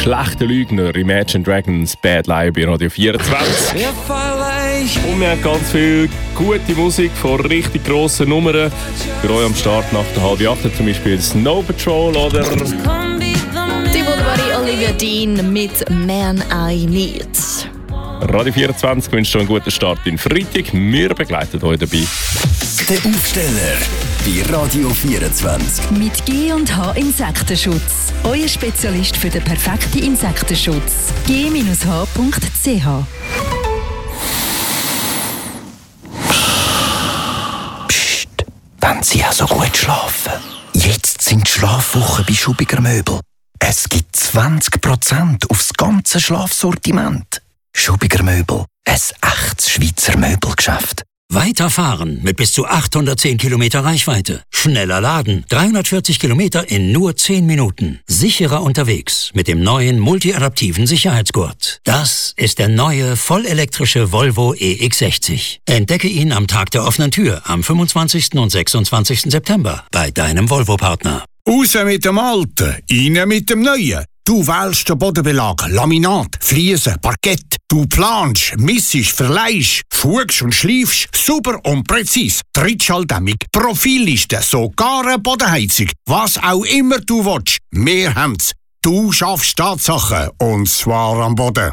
schlechte Lügner, Imagine Dragons, Bad Liar bei Radio 24. Und wir haben ganz viel gute Musik von richtig grossen Nummern für euch am Start nach der 7:30, zum Beispiel Snow Patrol oder die wunderbare Olivia Dean mit Man I Need. Radio 24 wünscht euch einen guten Start in Freitag. Wir begleiten euch dabei. Der Aufsteller bei Radio 24. Mit G&H Insektenschutz. Euer Spezialist für den perfekten Insektenschutz. g-h.ch. Psst, wenn Sie also gut schlafen. Jetzt sind die Schlafwochen bei Schubiger Möbel. Es gibt 20% aufs ganze Schlafsortiment. Schubiger Möbel, ein echtes Schweizer Möbelgeschäft. Weiterfahren mit bis zu 810 Kilometer Reichweite. Schneller laden, 340 Kilometer in nur 10 Minuten. Sicherer unterwegs mit dem neuen multiadaptiven Sicherheitsgurt. Das ist der neue vollelektrische Volvo EX60. Entdecke ihn am Tag der offenen Tür am 25. und 26. September bei deinem Volvo-Partner. Raus mit dem Alten, rein mit dem Neuen. Du wählst den Bodenbelag, Laminat, Fliesen, Parkett. Du planst, missest, verleihst, fugst und schleifst, super und präzise. Trittschalldämmung, Profilliste, sogar eine Bodenheizung. Was auch immer du willst, wir haben's. Du schaffst Tatsachen, und zwar am Boden.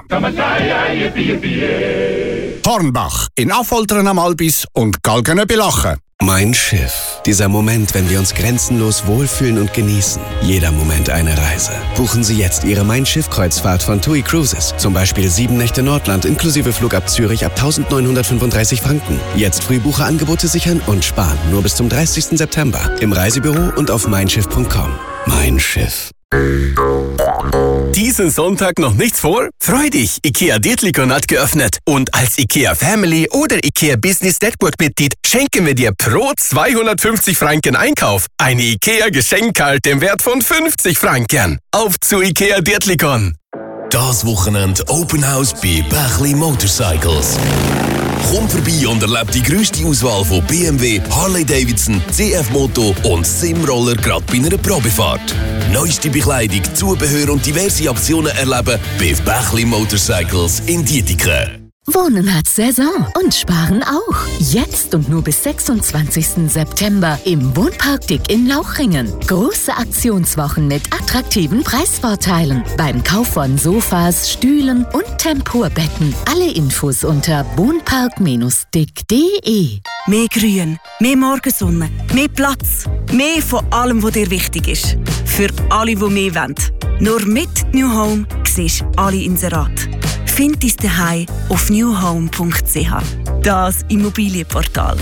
Hornbach, in Affoltern am Albis und Galgenöbelachen. Mein Schiff. Dieser Moment, wenn wir uns grenzenlos wohlfühlen und genießen. Jeder Moment eine Reise. Buchen Sie jetzt Ihre Mein Schiff-Kreuzfahrt von TUI Cruises. Zum Beispiel 7 Nächte Nordland inklusive Flug ab Zürich ab 1.935 Franken. Jetzt Frühbucherangebote sichern und sparen. Nur bis zum 30. September. Im Reisebüro und auf meinschiff.com. Mein Schiff. Diesen Sonntag noch nichts vor? Freu dich! IKEA Dietlikon hat geöffnet. Und als IKEA Family oder IKEA Business Network Mitglied schenken wir dir pro 250 Franken Einkauf eine IKEA Geschenkkarte im Wert von 50 Franken. Auf zu IKEA Dietlikon! Das Wochenende Open House bei Bächli Motorcycles. Komm vorbei und erlebe die grösste Auswahl von BMW, Harley-Davidson, CF-Moto und Simroller gerade bei einer Probefahrt. Neueste Bekleidung, Zubehör und diverse Aktionen erleben bei Bächli Motorcycles in Dietiken. Wohnen hat Saison und Sparen auch. Jetzt und nur bis 26. September im Wohnpark Dick in Lauchringen. Große Aktionswochen mit attraktiven Preisvorteilen. Beim Kauf von Sofas, Stühlen und Tempurbetten. Alle Infos unter wohnpark-dick.de. Mehr Grün, mehr Morgensonne, mehr Platz. Mehr von allem, was dir wichtig ist. Für alle, die mehr wollen. Nur mit New Home siehst du alle Inserate. Find dein Zuhause auf newhome.ch. Das Immobilienportal.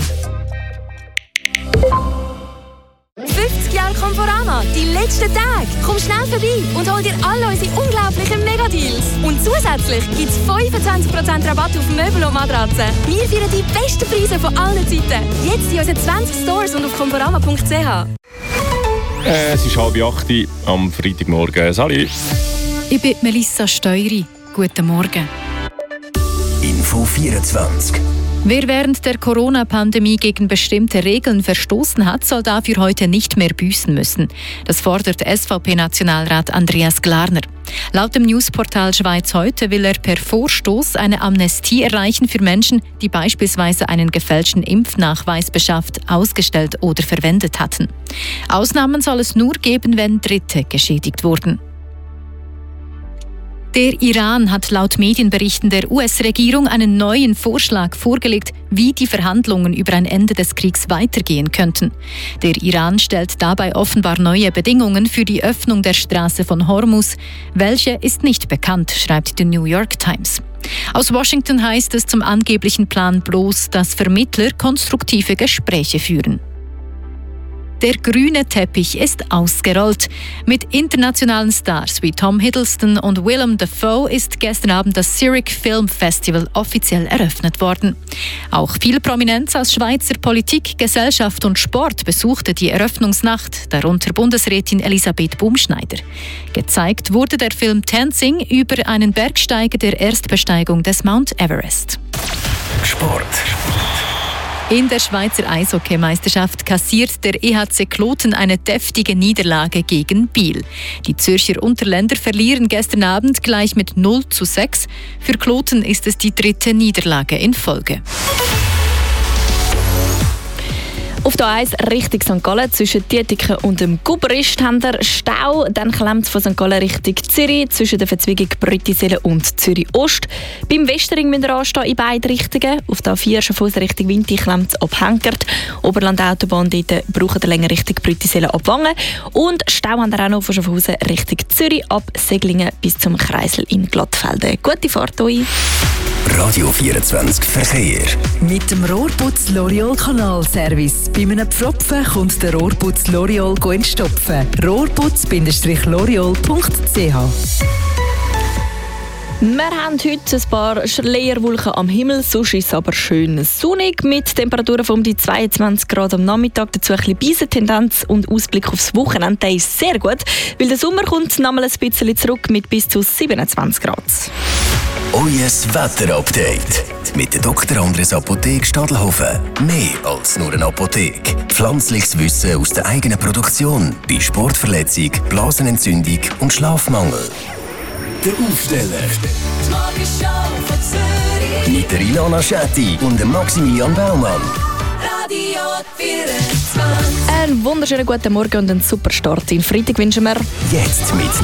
50 Jahre Conforama, die letzten Tage. Komm schnell vorbei und hol dir alle unsere unglaublichen Megadeals. Und zusätzlich gibt es 25% Rabatt auf Möbel und Matratzen. Wir feiern die besten Preise von allen Zeiten. Jetzt in unseren 20 Stores und auf conforama.ch. Es ist 7:30 am Freitagmorgen. Salut! Ich bin Melissa Steury. Guten Morgen. Info 24. Wer während der Corona-Pandemie gegen bestimmte Regeln verstoßen hat, soll dafür heute nicht mehr büßen müssen. Das fordert SVP-Nationalrat Andreas Glarner. Laut dem Newsportal Schweiz heute will er per Vorstoß eine Amnestie erreichen für Menschen, die beispielsweise einen gefälschten Impfnachweis beschafft, ausgestellt oder verwendet hatten. Ausnahmen soll es nur geben, wenn Dritte geschädigt wurden. Der Iran hat laut Medienberichten der US-Regierung einen neuen Vorschlag vorgelegt, wie die Verhandlungen über ein Ende des Kriegs weitergehen könnten. Der Iran stellt dabei offenbar neue Bedingungen für die Öffnung der Straße von Hormuz. Welche ist nicht bekannt, schreibt die New York Times. Aus Washington heißt es zum angeblichen Plan bloß, dass Vermittler konstruktive Gespräche führen. Der grüne Teppich ist ausgerollt. Mit internationalen Stars wie Tom Hiddleston und Willem Dafoe ist gestern Abend das Zurich Film Festival offiziell eröffnet worden. Auch viel Prominenz aus Schweizer Politik, Gesellschaft und Sport besuchte die Eröffnungsnacht, darunter Bundesrätin Elisabeth Bumschneider. Gezeigt wurde der Film Tenzing über einen Bergsteiger der Erstbesteigung des Mount Everest. Sport. In der Schweizer Eishockeymeisterschaft kassiert der EHC Kloten eine deftige Niederlage gegen Biel. Die Zürcher Unterländer verlieren gestern Abend gleich mit 0:6. Für Kloten ist es die 3. Niederlage in Folge. Auf der A1 Richtung St. Gallen zwischen Dietiken und dem Guberist haben wir Stau. Dann klemmt es von St. Gallen Richtung Zürich zwischen der Verzweigung Brüttisellen und Zürich Ost. Beim Westering müsst ihr anstehen in beide Richtungen. Auf der A4 Schaffhausen Richtung Winti klemmt es ab Henkert. Oberland-Autobahn dort braucht ihr länger Richtung Brüttisellen ab Wangen. Und Stau haben wir auch noch von Schaffhausen Richtung Zürich ab Seglingen bis zum Kreisel in Glattfelden. Gute Fahrt euch! Radio 24 Verkehr. Mit dem Rohrputz L'Oreal Kanalservice. Bei einem Pfropfen kommt der Rohrputz L'Oreal entstopfen. Rohrputz-L'Oreal.ch. Wir haben heute ein paar Schleierwolken am Himmel, sonst ist es aber schön sonnig mit Temperaturen von um die 22 Grad am Nachmittag. Dazu ein bisschen Beisentendenz und Ausblick aufs Wochenende. Der ist sehr gut, weil der Sommer kommt nochmal ein bisschen zurück mit bis zu 27 Grad. Euer Wetterupdate mit der Dr. Andres Apotheke Stadelhofen. Mehr als nur eine Apotheke. Pflanzliches Wissen aus der eigenen Produktion bei Sportverletzung, Blasenentzündung und Schlafmangel. Der Aufsteller. Die Morgenshow von Zürich. Mit der Ilona Schetti und dem Maximilian Baumann. Radio 24. Einen wunderschönen guten Morgen und einen super Start in Freitag wünschen wir. Jetzt mit